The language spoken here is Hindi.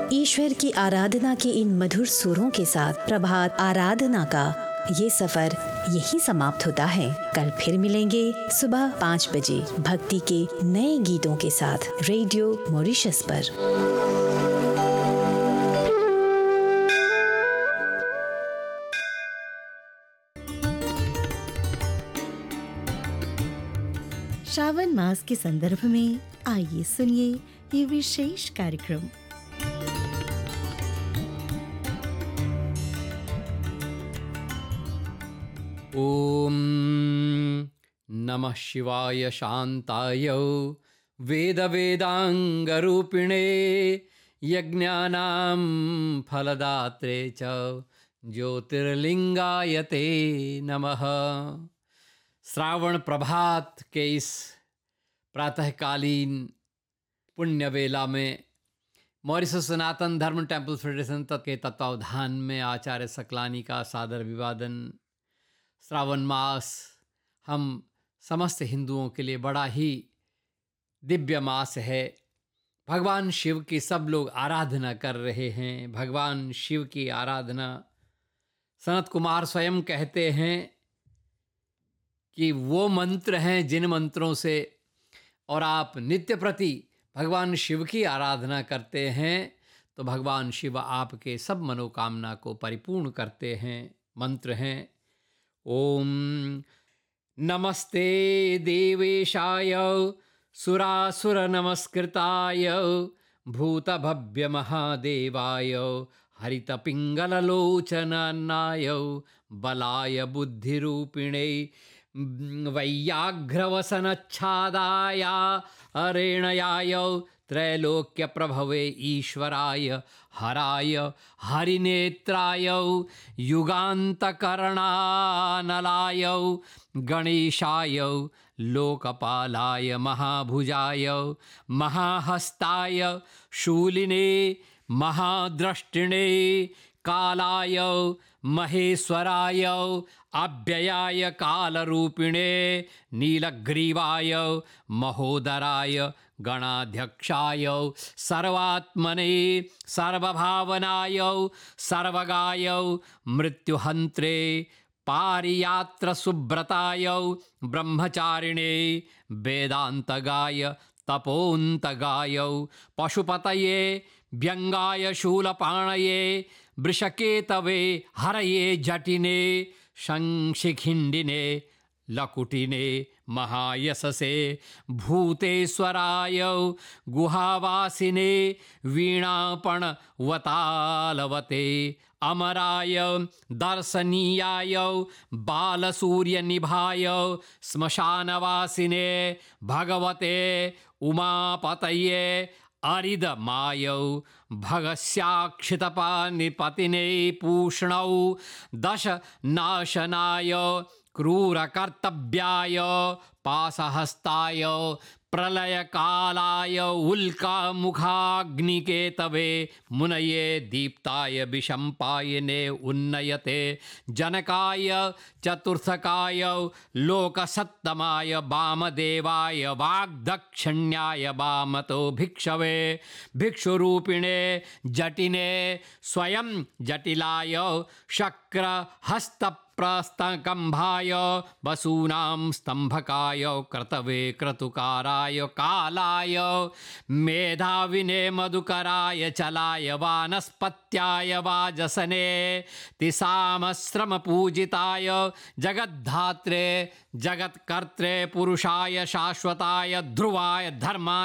ईश्वर की आराधना के इन मधुर सुरों के साथ प्रभात आराधना का ये सफर यही समाप्त होता है। कल फिर मिलेंगे सुबह 5 बजे भक्ति के नए गीतों के साथ रेडियो मॉरिशस पर। श्रावण मास के संदर्भ में आइए सुनिए ये विशेष कार्यक्रम। ओम नमः शिवाय शांताय वेद वेदांग रूपिणे यज्ञानां फलदात्रे च ज्योतिर्लिंगाय ते नमः। श्रावण प्रभात के इस प्रातःकालीन पुण्य वेला में मॉरिशस सनातन धर्म टेम्पल फेडरेशन के तत्वावधान में आचार्य सकलानी का सादर अभिवादन। श्रावण मास हम समस्त हिंदुओं के लिए बड़ा ही दिव्य मास है। भगवान शिव की सब लोग आराधना कर रहे हैं। भगवान शिव की आराधना सनत कुमार स्वयं कहते हैं कि वो मंत्र हैं जिन मंत्रों से और आप नित्य प्रति भगवान शिव की आराधना करते हैं तो भगवान शिव आपके सब मनोकामना को परिपूर्ण करते हैं। मंत्र हैं ओम नमस्ते देवेशाय सुरासुर नमस्कृताय भूतभव्य महादेवाय हरित पिंगललोचनाय बलाय बुद्धिरूपिणे वैयाघ्रवसनच्छादाय अरेणयाय त्रैलोक्य प्रभवे ईश्वराय हराय हरिनेत्राय युगान्तकरणानलाय गणेशाय लोकपालाय महाभुजाय महाहस्ताय शूलिने महाद्रष्टिणे कालाय महेश्वराय अव्ययाय कालरूपिणे नीलग्रीवाय महोदराय गणाध्यक्षाय सर्वात्मने सर्वभावनाय सर्वगाय मृत्युहन्त्रे पारियात्र सुब्रताय ब्रह्मचारिणे वेदान्तगाय तपोन्तगाय पशुपतये व्यंगाय शूलपाणये वृषकेतवे हरये जटिने शंशिखिंडिने लकुटिने महायशसे भूतेश्वराय गुहावासिने वीणापणवतालवते अमराय दर्शनीयाय बालसूर्यनिभाय श्मशानवासिने भगवते उमापतये अरिदमाय भगस्याक्षितपानिपतिने पूष्णौ दश नाशनाय क्रूरकर्तव्याय पाशहस्ताय प्रलयकालाय उल्कामुखाग्निकेतवे मुनये दीप्ताय विशम्पायने उन्नयते जनकाय चतुर्थकाय लोकसत्तमाय वामदेवाय वाग्दक्षिण्याय वामतो भिक्षवे भिक्षुरूपिणे जटिने स्वयं जटिलाय शक्रहस्तप्रस्तकम्भाय वसूनां स्तंभकाय क्रतवे क्रतुकाराय कालाय मेधाविने मधुकराय चलाय वानस्पत्याय वाजसने तिसामश्रम पूजिताय जगद्धात्रे जगत्कर्त्रे पुरुषाय शाश्वताय ध्रुवाय धर्मा